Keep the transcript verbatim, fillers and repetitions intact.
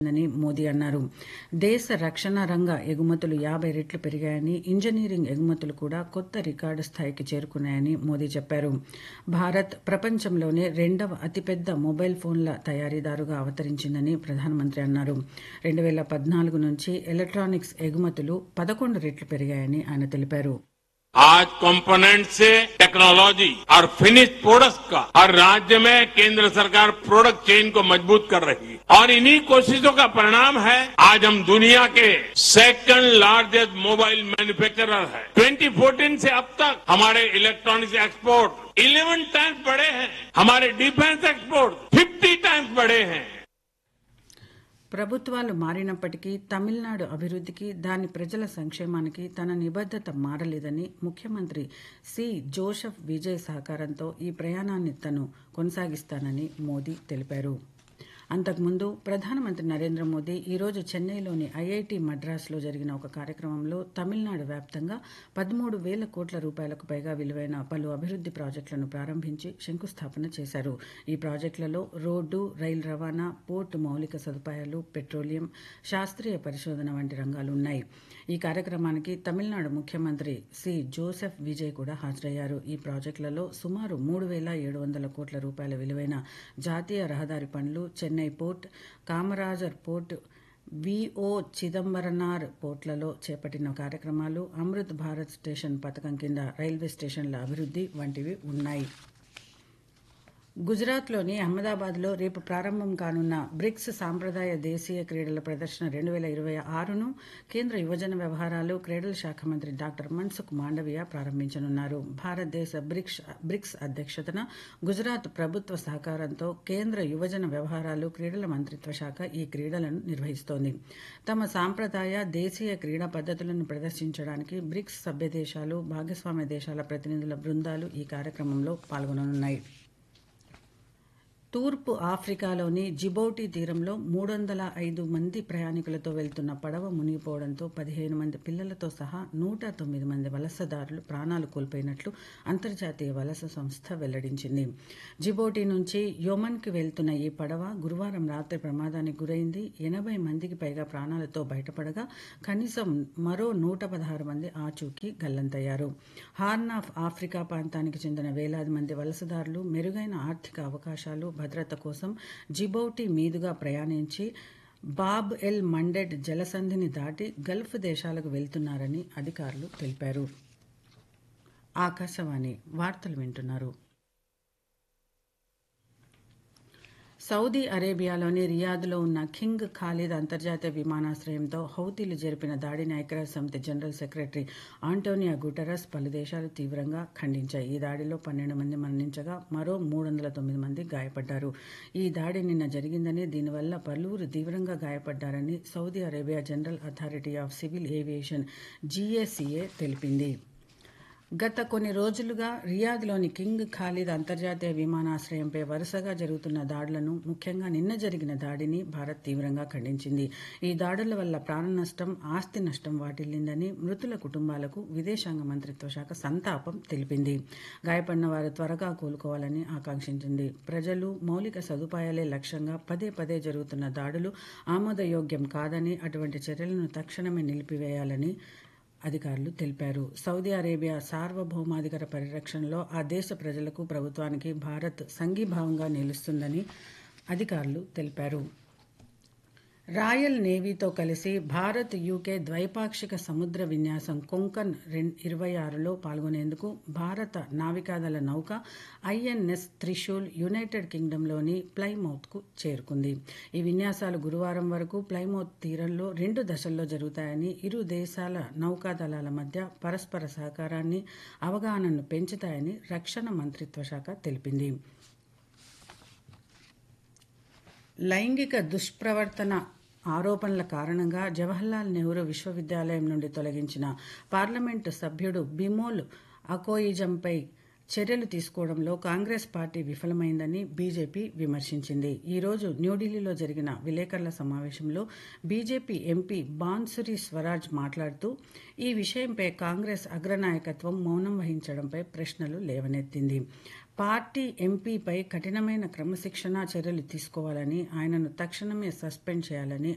అని మోదీ అన్నారు. దేశ రక్షణ రంగ ఎగుమతులు యాభై రెట్లు పెరిగాయని, ఇంజనీరింగ్ ఎగుమతులు కూడా కొత్త రికార్డు స్థాయికి చేరుకున్నాయని మోదీ చెప్పారు. భారత్ ప్రపంచంలోనే రెండవ అతిపెద్ద మొబైల్ ఫోన్ల తయారీదారుగా అవతరించిందని ప్రధానమంత్రి అన్నారు. రెండు వేల పద్నాలుగు నుంచి ఎలక్ట్రానిక్స్ ఎగుమతులు పదకొండు రెట్లు పెరిగాయని ఆయన తెలిపారు. आज कंपोनेंट से टेक्नोलॉजी और फिनिश प्रोडक्ट्स का हर राज्य में केंद्र सरकार प्रोडक्ट चेन को मजबूत कर रही है और इन्हीं कोशिशों का परिणाम है आज हम दुनिया के सेकंड लार्जेस्ट मोबाइल मैन्युफैक्चरर है। दो हज़ार चौदह से अब तक हमारे इलेक्ट्रॉनिक्स एक्सपोर्ट ग्यारह टाइम्स बढ़े हैं, हमारे डिफेंस एक्सपोर्ट पचास टाइम्स बढ़े हैं। ప్రభుత్వాలు మారినప్పటికీ తమిళనాడు అభివృద్ధికి, దాని ప్రజల సంక్షేమానికి తన నిబద్ధత మారలేదని ముఖ్యమంత్రి సి జోసెఫ్ విజయ్ సహకారంతో ఈ ప్రయాణాన్ని తను కొనసాగిస్తానని మోదీ తెలిపారు. అంతకుముందు ప్రధానమంత్రి నరేంద్ర మోదీ ఈరోజు చెన్నైలోని ఐఐటి మద్రాసులో జరిగిన ఒక కార్యక్రమంలో తమిళనాడు వ్యాప్తంగా పదమూడు వేల కోట్ల రూపాయలకు పైగా విలువైన పలు అభివృద్ది ప్రాజెక్టులను ప్రారంభించి శంకుస్థాపన చేశారు. ఈ ప్రాజెక్టులలో రోడ్డు, రైలు రవాణా, పోర్టు మౌలిక సదుపాయాలు, పెట్రోలియం, శాస్త్రీయ పరిశోధన వంటి రంగాలు ఉన్నాయి. ఈ కార్యక్రమానికి తమిళనాడు ముఖ్యమంత్రి సి జోసెఫ్ విజయ్ కూడా హాజరయ్యారు. ఈ ప్రాజెక్టులలో సుమారు మూడు వేల ఏడు వందల కోట్ల రూపాయల విలువైన జాతీయ రహదారి పనులు, చెన్నై పోర్ట్, కామరాజర్ పోర్ట్, విఓ చిదంబరనార్ పోర్ట్లలో చేపట్టిన కార్యక్రమాలు, అమృత్ భారత్ స్టేషన్ పథకం కింద రైల్వే స్టేషన్ల అభివృద్ధి వంటివి ఉన్నాయి. గుజరాత్లోని అహ్మదాబాద్లో రేపు ప్రారంభం కానున్న బ్రిక్స్ సాంప్రదాయ దేశీయ క్రీడల ప్రదర్శన రెండు వేల ఇరవై ఆరును కేంద్ర యువజన వ్యవహారాలు, క్రీడల శాఖ మంత్రి డాక్టర్ మన్సుఖ్ మాండవీయ ప్రారంభించనున్నారు. భారతదేశ బ్రిక్స్ బ్రిక్స్ అధ్యక్షతన గుజరాత్ ప్రభుత్వ సహకారంతో కేంద్ర యువజన వ్యవహారాలు, క్రీడల మంత్రిత్వ శాఖ ఈ క్రీడలను నిర్వహిస్తోంది. తమ సాంప్రదాయ దేశీయ క్రీడా పద్ధతులను ప్రదర్శించడానికి బ్రిక్స్ సభ్య దేశాలు, భాగస్వామ్య దేశాల ప్రతినిధుల బృందాలు ఈ కార్యక్రమంలో పాల్గొననున్నాయి. తూర్పు ఆఫ్రికాలోని జిబౌటి తీరంలో మూడు వందల ఐదు మంది ప్రయాణికులతో వెళ్తున్న పడవ మునిగిపోవడంతో పదిహేను మంది పిల్లలతో సహా నూట తొమ్మిది మంది వలసదారులు ప్రాణాలు కోల్పోయినట్లు అంతర్జాతీయ వలస సంస్థ వెల్లడించింది. జిబౌటి నుంచి యొమన్కి వెళ్తున్న ఈ పడవ గురువారం రాత్రి ప్రమాదానికి గురైంది. ఎనభై మందికి పైగా ప్రాణాలతో బయటపడగా కనీసం మరో నూట పదహారు మంది ఆచూకీ గల్లంతయ్యారు. హార్న్ ఆఫ్ ఆఫ్రికా ప్రాంతానికి చెందిన వేలాది మంది వలసదారులు మెరుగైన ఆర్థిక అవకాశాలు, భద్రత కోసం జిబౌటి మీదుగా ప్రయాణించి బాబ్ ఎల్ మండెడ్ జలసంధిని దాటి గల్ఫ్ దేశాలకు వెళ్తున్నారని అధికారులు తెలిపారు. ఆకాశవాణి వార్తలు వింటున్నారు. సౌదీ అరేబియాలోని రియాద్లో ఉన్న కింగ్ ఖాలిద్ అంతర్జాతీయ విమానాశ్రయంతో హౌతీలు జరిపిన దాడిని ఐక్యరాజ్య సమితి జనరల్ సెక్రటరీ ఆంటోనియో గుటెరస్ పలు దేశాలు తీవ్రంగా ఖండించాయి. ఈ దాడిలో పన్నెండు మంది మరణించగా మరో మూడు వందల తొమ్మిది మంది గాయపడ్డారు. ఈ దాడి నిన్న జరిగిందని, దీనివల్ల పలువురు తీవ్రంగా గాయపడ్డారని Saudi Arabia general authority of civil aviation జీఏసీఏ తెలిపింది. గత కొన్ని రోజులుగా రియాద్లోని కింగ్ ఖాలిద్ అంతర్జాతీయ విమానాశ్రయంపై వరుసగా జరుగుతున్న దాడులను, ముఖ్యంగా నిన్న జరిగిన దాడిని భారత్ తీవ్రంగా ఖండించింది. ఈ దాడుల వల్ల ప్రాణ నష్టం, ఆస్తి నష్టం వాటిల్లిందని మృతుల కుటుంబాలకు విదేశాంగ మంత్రిత్వ శాఖ సంతాపం తెలిపింది. గాయపడిన వారు త్వరగా కోలుకోవాలని ఆకాంక్షించింది. ప్రజలు, మౌలిక సదుపాయాలే లక్ష్యంగా పదే పదే జరుగుతున్న దాడులు ఆమోదయోగ్యం కాదని, అటువంటి చర్యలను తక్షణమే నిలిపివేయాలని అధికారులు తెలిపారు. సౌదీ అరేబియా సార్వభౌమాధికార పరిరక్షణలో ఆ దేశ ప్రజలకు, ప్రభుత్వానికి భారత్ సంఘీభావంగా నిలుస్తుందని అధికారులు తెలిపారు. రాయల్ నేవీతో కలిసి భారత్ యూకే ద్వైపాక్షిక సముద్ర విన్యాసం కొంకన్ ఇరవై ఆరులో పాల్గొనేందుకు భారత నావికాదళ నౌక ఐఎన్ఎస్ త్రిశూల్ యునైటెడ్ కింగ్డమ్లోని ప్లైమౌత్కు చేరుకుంది. ఈ విన్యాసాలు గురువారం వరకు ప్లైమౌత్ తీరంలో రెండు దశల్లో జరుగుతాయని, ఇరు దేశాల నౌకాదళాల మధ్య పరస్పర సహకారాన్ని, అవగాహనను పెంచుతాయని రక్షణ మంత్రిత్వ శాఖ తెలిపింది. లైంగిక దుష్ప్రవర్తన ఆరోపణల కారణంగా జవహర్లాల్ నెహ్రూ విశ్వవిద్యాలయం నుండి తొలగించిన పార్లమెంటు సభ్యుడు బిమోల్ అకోయిజంపై చర్యలు తీసుకోవడంలో కాంగ్రెస్ పార్టీ విఫలమైందని బీజేపీ విమర్శించింది. ఈరోజు న్యూఢిల్లీలో జరిగిన విలేకరుల సమావేశంలో బీజేపీ ఎంపీ బాన్సురి స్వరాజ్ మాట్లాడుతూ ఈ విషయంపై కాంగ్రెస్ అగ్రనాయకత్వం మౌనం వహించడంపై ప్రశ్నలు లేవనెత్తింది. పార్టీ ఎంపీపై కఠినమైన క్రమశిక్షణా చర్యలు తీసుకోవాలని, ఆయనను తక్షణమే సస్పెండ్ చేయాలని